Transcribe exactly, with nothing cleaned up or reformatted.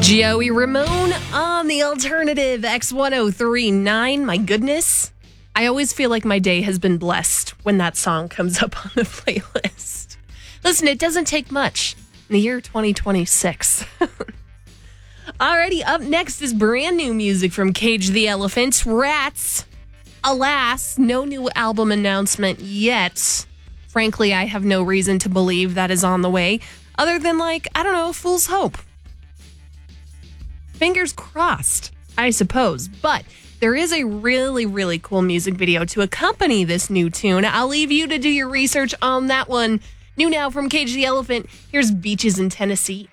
Joey Ramone on the alternative X ten thirty-nine. My goodness. I always feel like my day has been blessed when that song comes up on the playlist. Listen, it doesn't take much in the year twenty twenty-six. Alrighty, up next is brand new music from Cage the Elephant, Rats. Alas, no new album announcement yet. Frankly, I have no reason to believe that is on the way, other than, like, I don't know, fool's hope. Fingers crossed, I suppose. But there is a really, really cool music video to accompany this new tune. I'll leave you to do your research on that one. New now from Cage the Elephant, here's Beaches in Tennessee.